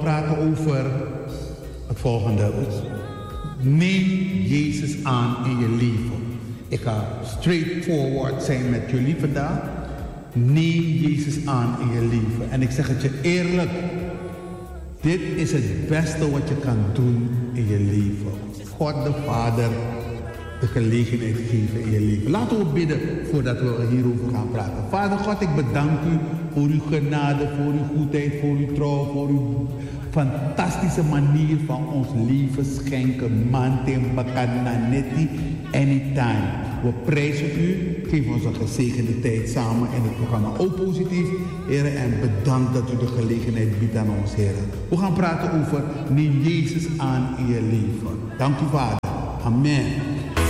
praten over het volgende. Neem Jezus aan in je leven. Ik ga straightforward zijn met jullie vandaag. Neem Jezus aan in je leven. En ik zeg het je eerlijk. Dit is het beste wat je kan doen in je leven. God de Vader de gelegenheid geven in je leven. Laten we bidden voordat we hierover gaan praten. Vader God, ik bedank u voor uw genade, voor uw goedheid, voor uw trouw, voor uw fantastische manier van ons leven schenken. Mantem bakananetti anytime. We prijzen u. Geef ons een gezegende tijd samen in het programma O Positief. Heren, en bedankt dat u de gelegenheid biedt aan ons, heren. We gaan praten over neem Jezus aan in je leven. Dank u, Vader. Amen.